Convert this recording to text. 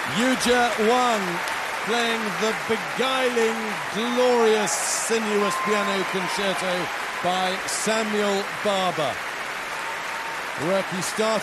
Yuja 1, playing the beguiling, glorious, sinuous piano concerto by Samuel Barber. Work he started